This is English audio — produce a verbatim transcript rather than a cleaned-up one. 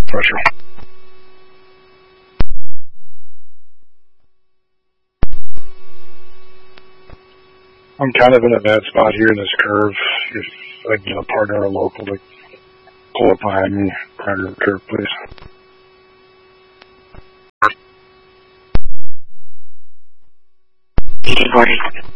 pressure. I'm kind of in a bad spot here in this curve. If I can get a partner or local to pull up behind me prior to the curve, please. eighty forty.